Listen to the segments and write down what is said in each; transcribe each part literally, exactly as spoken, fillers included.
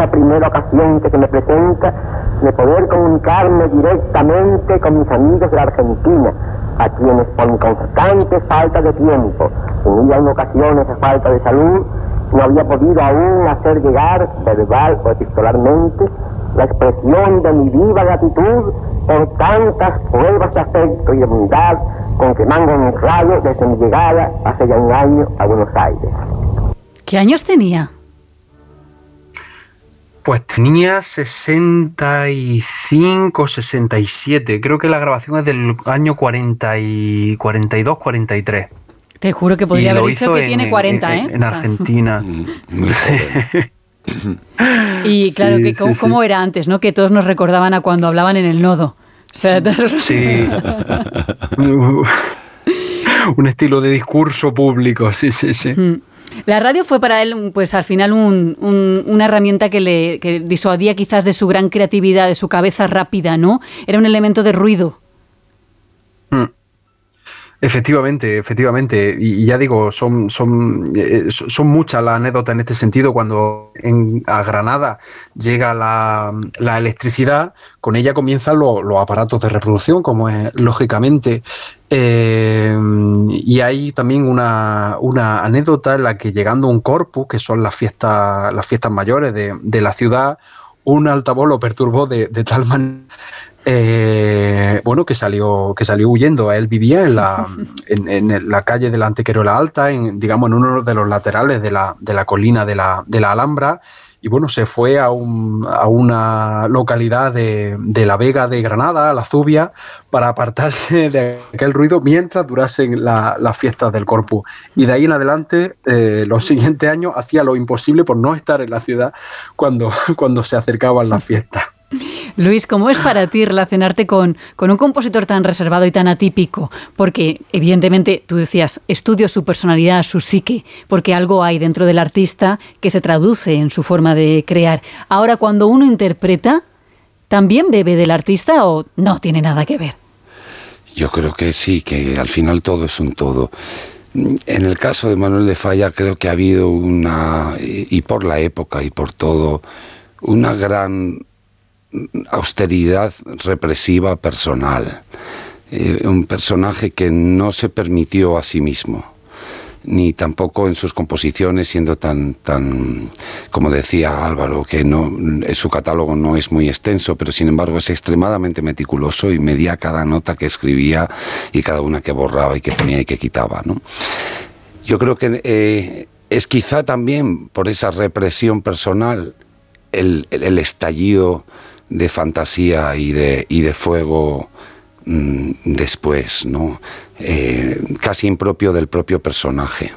la primera ocasión que se me presenta de poder comunicarme directamente con mis amigos de la Argentina, a quienes por constante falta de tiempo, unida en ocasiones a falta de salud, no había podido aún hacer llegar, verbal o epistolarmente, la expresión de mi viva gratitud por tantas pruebas de afecto y de bondad con que me han honrado desde mi llegada hace ya un año a Buenos Aires. ¿Qué años tenía? Pues tenía sesenta y cinco, sesenta y siete. Creo que la grabación es del año cuarenta y cuarenta y dos, cuarenta y tres. Te juro que podría y haber dicho que en, tiene cuarenta, en, ¿eh? En Argentina. Y claro, sí, que cómo, sí, cómo sí. era antes, ¿no? Que todos nos recordaban a cuando hablaban en el nodo. O sea, sí. Un estilo de discurso público, sí, sí, sí. La radio fue para él, pues al final, un, un, una herramienta que le que disuadía quizás de su gran creatividad, de su cabeza rápida, ¿no? Era un elemento de ruido. Mm. Efectivamente, efectivamente. Y, y ya digo, son, son, eh, son muchas las anécdotas en este sentido. Cuando en, a Granada llega la, la electricidad, con ella comienzan los, los aparatos de reproducción, como es lógicamente. Eh, y hay también una, una anécdota en la que, llegando a un corpus, que son las fiestas, las fiestas mayores de, de la ciudad, un altavoz lo perturbó de, de tal manera Eh, bueno, que salió que salió huyendo. Él vivía en la en, en la calle de la Antequerola Alta, en, digamos, en uno de los laterales de la, de la colina de la, de la Alhambra, y bueno, se fue a, un, a una localidad de, de la Vega de Granada, la Zubia, para apartarse de aquel ruido mientras durasen la, las fiestas del Corpus. Y de ahí en adelante, eh, los siguientes años, hacía lo imposible por no estar en la ciudad cuando, cuando se acercaban las fiestas. Luis, ¿cómo es para ti relacionarte con, con un compositor tan reservado y tan atípico? Porque, evidentemente, tú decías, estudio su personalidad, su psique, porque algo hay dentro del artista que se traduce en su forma de crear. Ahora, cuando uno interpreta, ¿también bebe del artista o no tiene nada que ver? Yo creo que sí, que al final todo es un todo. En el caso de Manuel de Falla creo que ha habido una, y por la época y por todo, una gran austeridad represiva personal, eh, un personaje que no se permitió a sí mismo, ni tampoco en sus composiciones, siendo tan, tan, como decía Álvaro, que no, su catálogo no es muy extenso, pero sin embargo es extremadamente meticuloso y medía cada nota que escribía y cada una que borraba y que ponía y que quitaba, ¿no? Yo creo que eh, es quizá también por esa represión personal el, el, el estallido de fantasía y de, y de fuego mmm, después, ¿no? Eh, casi impropio del propio personaje.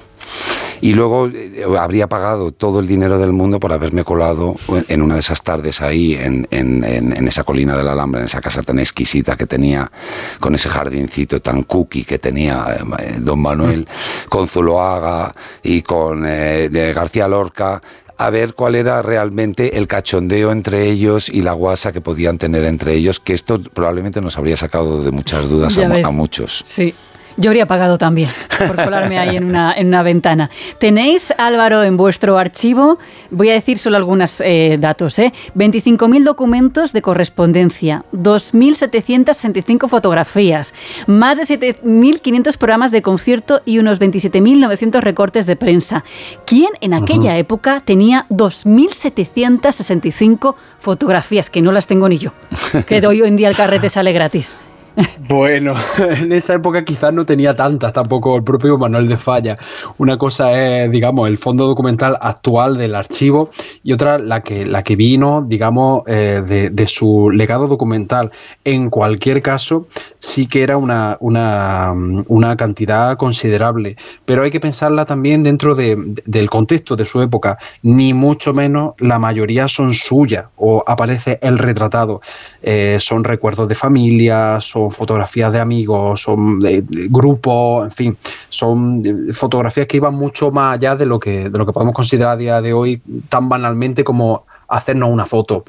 Y luego eh, habría pagado todo el dinero del mundo por haberme colado en una de esas tardes ahí, en, en, en, en esa colina de la Alhambra, en esa casa tan exquisita que tenía, con ese jardincito tan cookie que tenía eh, don Manuel, con Zuloaga y con eh, de García Lorca, a ver cuál era realmente el cachondeo entre ellos y la guasa que podían tener entre ellos, que esto probablemente nos habría sacado de muchas dudas a, a muchos. Sí. Yo habría pagado también por colarme ahí en una, en una ventana. Tenéis, Álvaro, en vuestro archivo, voy a decir solo algunos eh, datos, ¿eh? veinticinco mil documentos de correspondencia, dos mil setecientas sesenta y cinco fotografías, más de siete mil quinientos programas de concierto y unos veintisiete mil novecientos recortes de prensa. ¿Quién en aquella uh-huh. época tenía dos mil setecientas sesenta y cinco fotografías? Que no las tengo ni yo, que hoy en día el carrete sale gratis. Bueno, en esa época quizás no tenía tantas, tampoco el propio Manuel de Falla. Una cosa es, digamos, el fondo documental actual del archivo y otra la que, la que vino, digamos, eh, de, de su legado documental. En cualquier caso, sí que era una, una, una cantidad considerable, pero hay que pensarla también dentro de, de, del contexto de su época. Ni mucho menos la mayoría son suyas o aparece el retratado. Eh, son recuerdos de familia, son fotografías de amigos, son de, de grupos, en fin, son fotografías que iban mucho más allá de lo que, de lo que podemos considerar a día de hoy tan banalmente como hacernos una foto.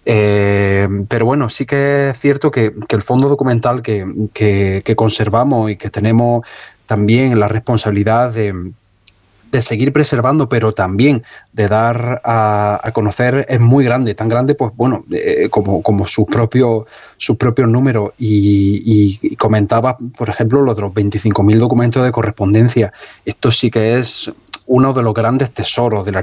Eh, pero bueno, sí que es cierto que, que el fondo documental que, que, que conservamos y que tenemos también la responsabilidad de de seguir preservando, pero también de dar a, a conocer es muy grande, tan grande, pues bueno, eh, como, como sus propios sus propios números. Y, y, y comentaba, por ejemplo, los de los veinticinco mil documentos de correspondencia. Esto sí que es uno de los grandes tesoros del